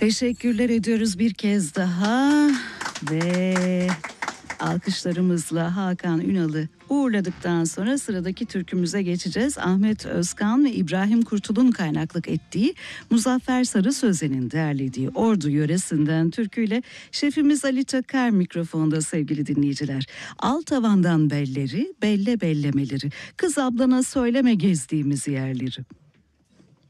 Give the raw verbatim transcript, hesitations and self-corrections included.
Teşekkürler ediyoruz bir kez daha ve alkışlarımızla Hakan Ünal'ı uğurladıktan sonra sıradaki türkümüze geçeceğiz. Ahmet Özkan ve İbrahim Kurtul'un kaynaklık ettiği, Muzaffer Sarı Sözen'in derlediği Ordu yöresinden türküyle şefimiz Ali Çakar mikrofonda sevgili dinleyiciler. Al tavandan belleri, belle bellemeleri, kız ablana söyleme gezdiğimiz yerleri.